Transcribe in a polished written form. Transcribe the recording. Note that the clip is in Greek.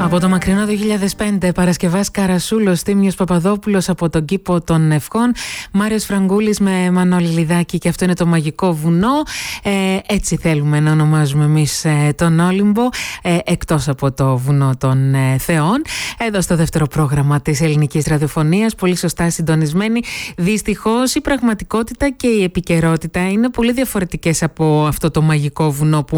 Από το μακρινό 2005, Παρασκευάς Καρασούλος, Τίμιος Παπαδόπουλος από τον Κήπο των Ευχών, Μάριος Φραγκούλης με Μανώλη Λιδάκη και αυτό είναι το Μαγικό Βουνό. Έτσι θέλουμε να ονομάζουμε εμείς τον Όλυμπο, εκτός από το Βουνό των Θεών. Εδώ στο δεύτερο πρόγραμμα της ελληνικής ραδιοφωνίας, πολύ σωστά συντονισμένοι. Δυστυχώς η πραγματικότητα και η επικαιρότητα είναι πολύ διαφορετικές από αυτό το Μαγικό Βουνό που